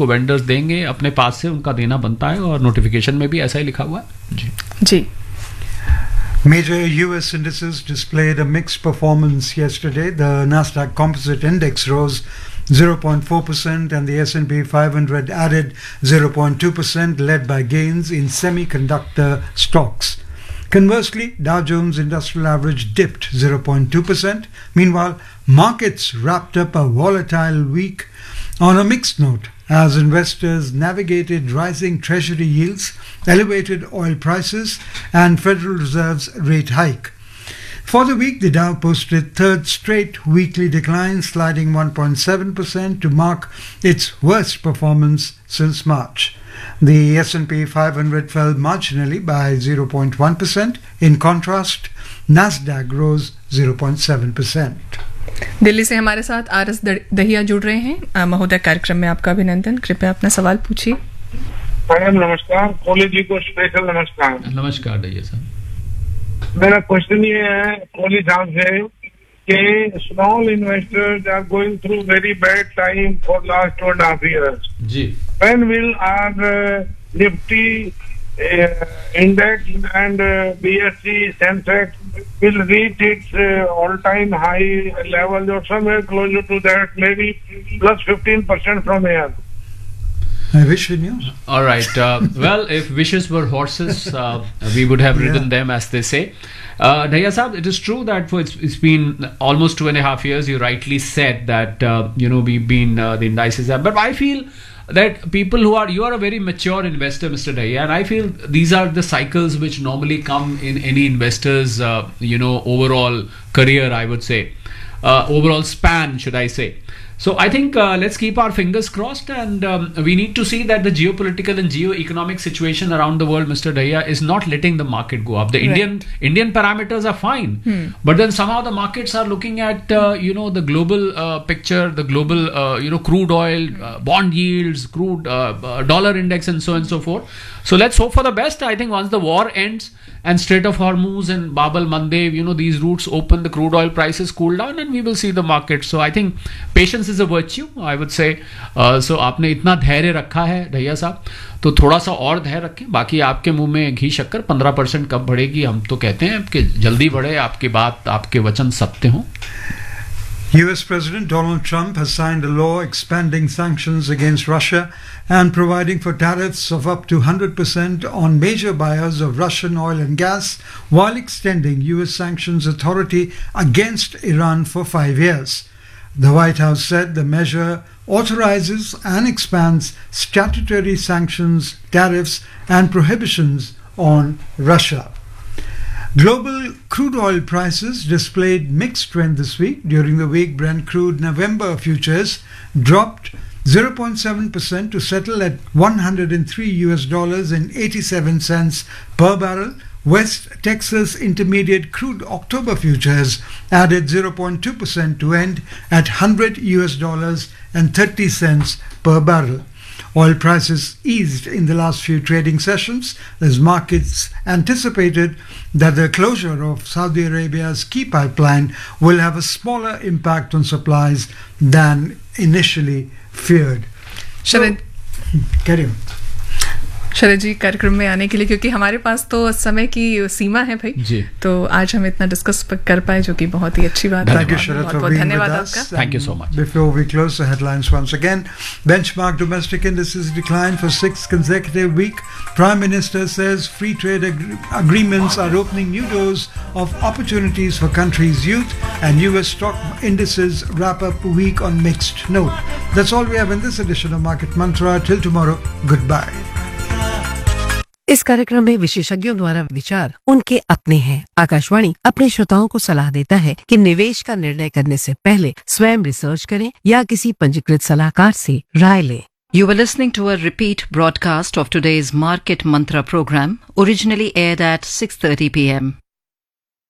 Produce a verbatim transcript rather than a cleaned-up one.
जिसको वेंडर्स देंगे अपने पास से उनका देना बनता है, और नोटिफिकेशन में भी ऐसा ही लिखा हुआ है जी जी Major U S indices displayed a mixed performance yesterday. The Nasdaq Composite Index rose zero point four percent and the S and P five hundred added zero point two percent, led by gains in semiconductor stocks. Conversely, Dow Jones Industrial Average dipped zero point two percent. Meanwhile, markets wrapped up a volatile week on a mixed note as investors navigated rising treasury yields, elevated oil prices, and Federal Reserve's rate hike. For the week, the Dow posted third straight weekly decline, sliding one point seven percent to mark its worst performance since March. The S and P five hundred fell marginally by zero point one percent. In contrast, Nasdaq rose zero point seven percent. Delhi से हमारे साथ R S Dahiya जुड़ रहे हैं। महोदय, कार्यक्रम में आपका अभिनंदन। कृपया अपना सवाल पूछिए। मैडम नमस्कार, कोहली जी को स्पेशल नमस्कार। नमस्कार दहिया साहब। मेरा क्वेश्चन ये है कोहली साहब से कि small investors are going through very bad time for last to and half years ji when will are Nifty index and uh, B S E Sensex will reach its uh, all-time high level or somewhere closer to that, maybe plus fifteen percent from here. I wish you knew. All right. Uh, well, if wishes were horses, uh, we would have ridden Yeah. them, as they say. Uh, Daya Saab, it is true that for it's, it's been almost two and a half years. You rightly said that uh, you know we've been uh, the indices have, but I feel that people who are you are a very mature investor, Mister Daya, and I feel these are the cycles which normally come in any investor's uh, you know overall career. I would say uh, overall span, should I say? So I think uh, let's keep our fingers crossed, and um, we need to see that the geopolitical and geo-economic situation around the world, Mister Daya, is not letting the market go up. The Right. Indian Indian parameters are fine, Hmm. but then somehow the markets are looking at uh, you know the global uh, picture, the global uh, you know crude oil, uh, bond yields, crude uh, uh, dollar index, and so on and so forth. So let's hope for the best. I think once the war ends and Strait of Hormuz and Bab el Mandeb, you know, these routes open, the crude oil prices cool down, and we will see the market. So I think patience is a virtue, I would say. Uh, so आपने इतना धैर्य रखा है ढैया साहब, तो थोड़ा सा और धैर्य रखें. बाकी आपके मुंह में घी शक्कर पंद्रह परसेंट कब बढ़ेगी, हम तो कहते हैं कि जल्दी बढ़े, आपकी बात, आपके वचन सत्य हों. U S President Donald Trump has signed a law expanding sanctions against Russia and providing for tariffs of up to one hundred percent on major buyers of Russian oil and gas, while extending U S sanctions authority against Iran for five years. The White House said the measure authorizes and expands statutory sanctions, tariffs, and prohibitions on Russia. Global crude oil prices displayed mixed trend this week. During the week, Brent crude November futures dropped zero point seven percent to settle at one hundred three U S dollars and eighty-seven cents per barrel. West Texas Intermediate crude October futures added zero point two percent to end at one hundred U S dollars and thirty cents per barrel. Oil prices eased in the last few trading sessions as markets anticipated that the closure of Saudi Arabia's key pipeline will have a smaller impact on supplies than initially feared. Sharad Carry on. शरद जी, कार्यक्रम में आने के लिए, क्योंकि हमारे पास तो समय की सीमा है भाई जी, तो आज हम इतना डिस्कस कर पाए, जो कि बहुत ही अच्छी बात है. Thank you, Sharad, बहुत for बहुत being धन्यवाद with आपका. us. Thank you so And much. Before we close the headlines once again, benchmark domestic indices declined for sixth consecutive week. Prime Minister says free trade ag- agreements are opening new doors of opportunities for country's youth, and U S stock indices wrap up week on mixed note. That's all we have in this edition of Market Mantra. Till tomorrow, goodbye. इस कार्यक्रम में विशेषज्ञों द्वारा विचार उनके अपने हैं। आकाशवाणी अपने श्रोताओं को सलाह देता है कि निवेश का निर्णय करने से पहले स्वयं रिसर्च करें या किसी पंजीकृत सलाहकार से राय लें। You were listening to a repeat broadcast of today's Market Mantra program, originally aired at six thirty p m